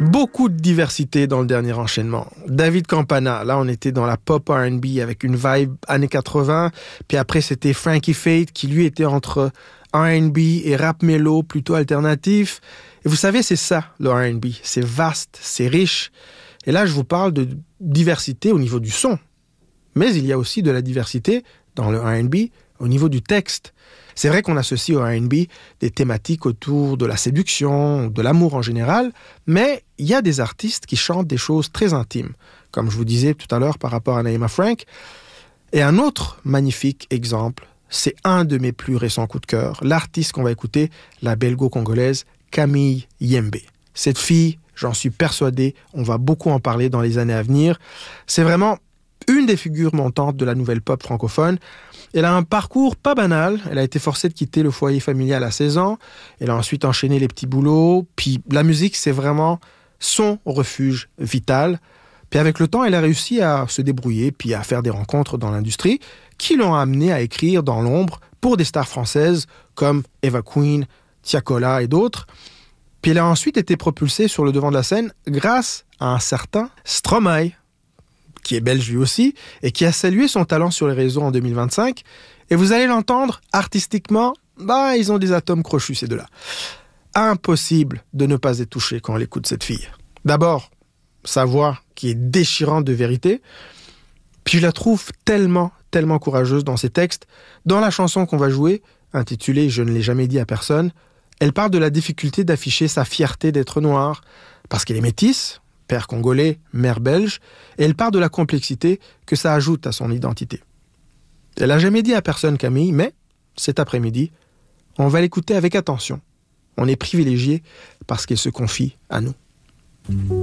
Beaucoup de diversité dans le dernier enchaînement. David Campana, là on était dans la pop R&B avec une vibe années 80, puis après c'était Frankie Fate qui lui était entre R&B et rap mélo plutôt alternatif. Et vous savez, c'est ça le R&B, c'est vaste, c'est riche. Et là je vous parle de diversité au niveau du son. Mais il y a aussi de la diversité dans le R&B au niveau du texte. C'est vrai qu'on associe au R&B des thématiques autour de la séduction, de l'amour en général, mais il y a des artistes qui chantent des choses très intimes, comme je vous disais tout à l'heure par rapport à Naïma Frank. Et un autre magnifique exemple, c'est un de mes plus récents coups de cœur, l'artiste qu'on va écouter, la belgo-congolaise Camille Yembe. Cette fille, j'en suis persuadé, on va beaucoup en parler dans les années à venir. C'est vraiment une des figures montantes de la nouvelle pop francophone. Elle a un parcours pas banal. Elle a été forcée de quitter le foyer familial à 16 ans. Elle a ensuite enchaîné les petits boulots. Puis la musique, c'est vraiment son refuge vital. Puis avec le temps, elle a réussi à se débrouiller puis à faire des rencontres dans l'industrie qui l'ont amenée à écrire dans l'ombre pour des stars françaises comme Eva Queen, Tiakola et d'autres. Puis elle a ensuite été propulsée sur le devant de la scène grâce à un certain Stromae, qui est belge lui aussi, et qui a salué son talent sur les réseaux en 2025. Et vous allez l'entendre, artistiquement, ils ont des atomes crochus, ces deux-là. Impossible de ne pas être touché quand on écoute cette fille. D'abord, sa voix qui est déchirante de vérité, puis je la trouve tellement courageuse dans ses textes. Dans la chanson qu'on va jouer, intitulée « Je ne l'ai jamais dit à personne », elle parle de la difficulté d'afficher sa fierté d'être noire, parce qu'elle est métisse, père congolais, mère belge, et elle parle de la complexité que ça ajoute à son identité. Elle n'a jamais dit à personne Camille, mais cet après-midi, on va l'écouter avec attention. On est privilégié parce qu'elle se confie à nous.